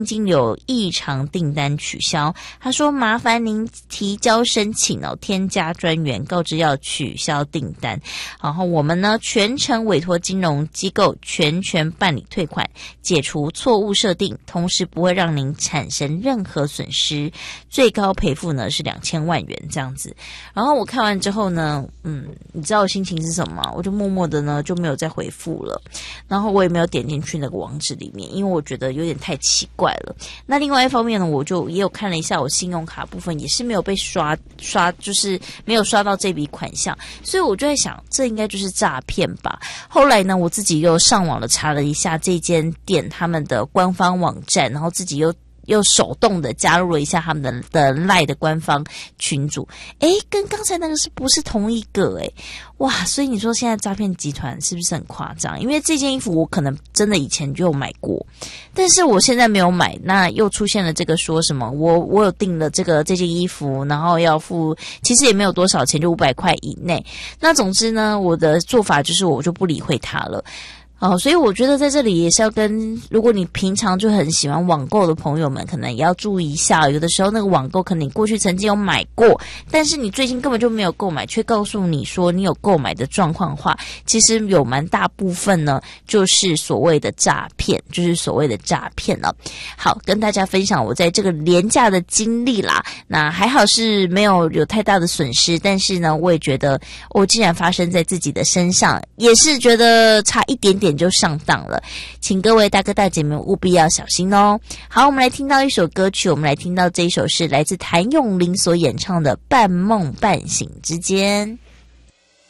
经有异常订单取消，他说麻烦您提交申请哦，添加专员告知要取消订单，然后我们呢全程委托金融机构全权办理退款，解除错误设定，同时不会让您产生任何损失，最高赔付呢是2000万元这样子。然后我看完之后呢，你知道我心情是什么吗？我就默默的呢就没有再回复了，然后我也没有点进去那个网址里面，因为我觉得有点太奇怪了。那另外一方面呢，我就也有看了一下我信用卡部分，也是没有被刷，就是没有刷到这笔款项，所以我就在想，这应该就是诈骗吧。后来呢，我自己又上网了查了一下这间店他们的官方网站，然后自己又手动的加入了一下他们的 LINE 的官方群组，跟刚才那个不是同一个哇！所以你说现在诈骗集团是不是很夸张？因为这件衣服我可能真的以前就有买过，但是我现在没有买，那又出现了这个说什么我有订了这件衣服，然后要付，其实也没有多少钱，就500块以内。那总之呢，我的做法就是我就不理会它了。所以我觉得在这里也是要跟，如果你平常就很喜欢网购的朋友们，可能也要注意一下，有的时候那个网购可能你过去曾经有买过，但是你最近根本就没有购买，却告诉你说你有购买的状况的话，其实有蛮大部分呢就是所谓的诈骗，了。好，跟大家分享我在这个廉价的经历啦，那还好是没有太大的损失，但是呢我也觉得既然发生在自己的身上，也是觉得差一点点就上当了，请各位大哥大姐们务必要小心哦。好，我们来听到一首歌曲，我们来听到这一首是来自谭咏麟所演唱的《半梦半醒之间》。